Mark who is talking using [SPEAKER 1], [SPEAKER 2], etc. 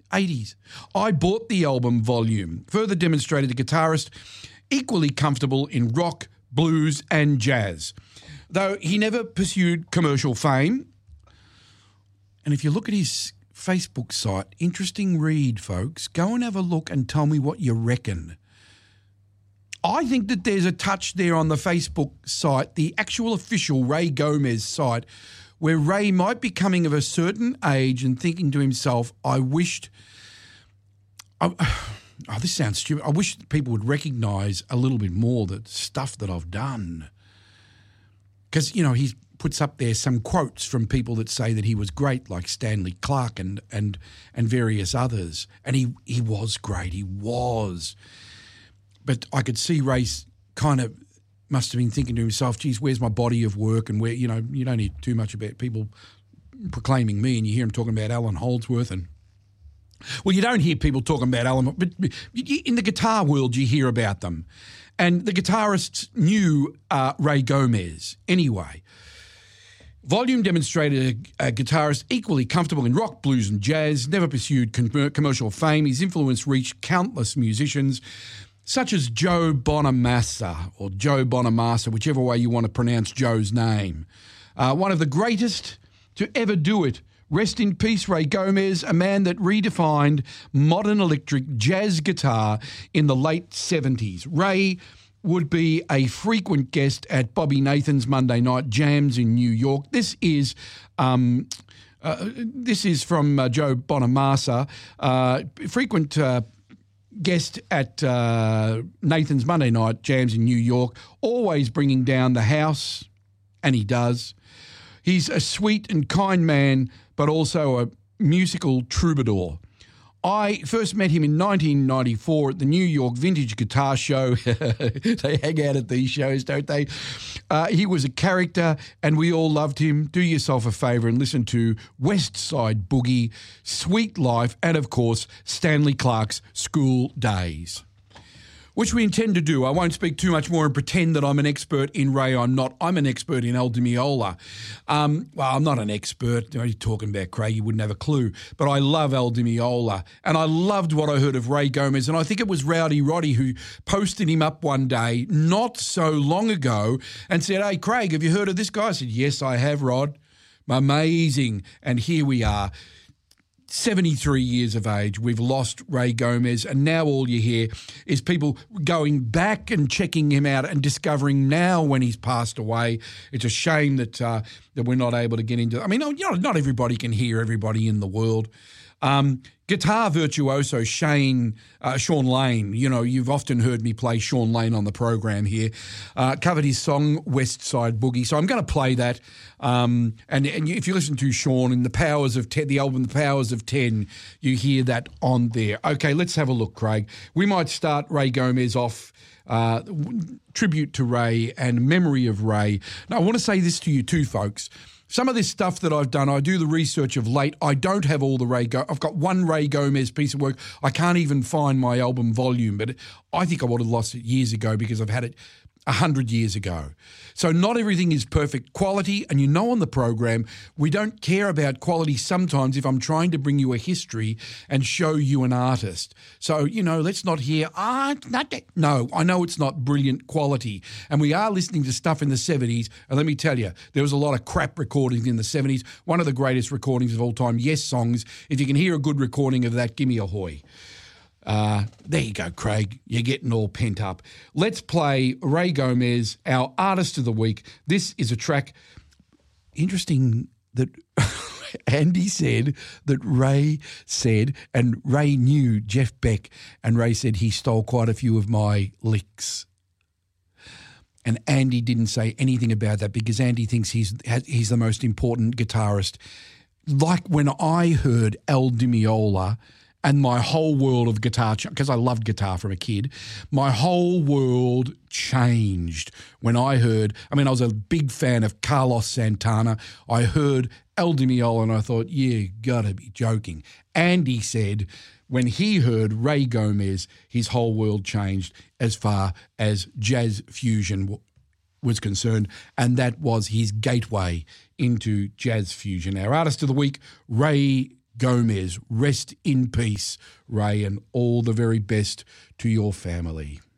[SPEAKER 1] 80s. I bought the album volume, further demonstrated the guitarist equally comfortable in rock, blues and jazz, though he never pursued commercial fame. And if you look at his Facebook site, interesting read, folks. Go and have a look and tell me what you reckon. I think that there's a touch there on the Facebook site, the actual official Ray Gomez site, where Ray might be coming of a certain age and thinking to himself, this sounds stupid. I wish people would recognise a little bit more the stuff that I've done. Because, you know, he puts up there some quotes from people that say that he was great, like Stanley Clarke and various others. And he was great. He was. But I could see Ray kind of must have been thinking to himself, geez, where's my body of work? And where, you know, you don't hear too much about people proclaiming me, and you hear him talking about Alan Holdsworth. And, well, you don't hear people talking about Alan, but in the guitar world you hear about them. And the guitarists knew Ray Gomez anyway. Volume demonstrated a guitarist equally comfortable in rock, blues and jazz, never pursued commercial fame. His influence reached countless musicians, such as Joe Bonamassa, or Joe Bonamassa, whichever way you want to pronounce Joe's name. One of the greatest to ever do it. Rest in peace, Ray Gomez, a man that redefined modern electric jazz guitar in the late 70s. Ray would be a frequent guest at Bobby Nathan's Monday Night Jams in New York. This is from Joe Bonamassa, frequent guest at Nathan's Monday Night Jams in New York, always bringing down the house, and he does. He's a sweet and kind man, but also a musical troubadour. I first met him in 1994 at the New York Vintage Guitar Show. They hang out at these shows, don't they? He was a character and we all loved him. Do yourself a favour and listen to West Side Boogie, Sweet Life, and, of course, Stanley Clarke's School Days, which we intend to do. I won't speak too much more and pretend that I'm an expert in Ray. I'm not. I'm an expert in El Di Meola. Well, I'm not an expert. You're talking about Craig, you wouldn't have a clue. But I love El Di Meola. And I loved what I heard of Ray Gomez. And I think it was Rowdy Roddy who posted him up one day not so long ago and said, hey, Craig, have you heard of this guy? I said, yes, I have, Rod. Amazing. And here we are. 73 years of age, we've lost Ray Gomez, and now all you hear is people going back and checking him out and discovering now when he's passed away. It's a shame that that we're not able to get into. I mean, you know, not everybody can hear everybody in the world. Guitar virtuoso Sean Lane, you know, you've often heard me play Sean Lane on the program here, covered his song West Side Boogie. So I'm going to play that. And if you listen to Sean in The Powers of 10, the album The Powers of 10, you hear that on there. Okay, let's have a look, Craig. We might start Ray Gomez off, tribute to Ray and memory of Ray. Now, I want to say this to you too, folks. Some of this stuff that I've done, I do the research of late. I don't have all the I've got one Ray Gomez piece of work. I can't even find my album volume, but I think I would have lost it years ago because I've had it 100 years ago. So not everything is perfect quality, and you know on the program we don't care about quality sometimes if I'm trying to bring you a history and show you an artist. So, you know, let's not hear, no, I know it's not brilliant quality, and we are listening to stuff in the 70s, and let me tell you, there was a lot of crap recordings in the 70s. One of the greatest recordings of all time, Yes Songs. If you can hear a good recording of that, give me a hoy. There you go, Craig. You're getting all pent up. Let's play Ray Gomez, our Artist of the Week. This is a track. Interesting that Andy said that Ray said, and Ray knew Jeff Beck, and Ray said he stole quite a few of my licks. And Andy didn't say anything about that because Andy thinks he's the most important guitarist. Like when I heard El Di Meola, and my whole world of guitar, because I loved guitar from a kid, my whole world changed when I heard, I was a big fan of Carlos Santana. I heard El Di Meola and I thought, yeah, gotta be joking. Andy said when he heard Ray Gomez, his whole world changed as far as jazz fusion was concerned, and that was his gateway into jazz fusion. Our Artist of the Week, Ray Gomez. Rest in peace, Ray, and all the very best to your family.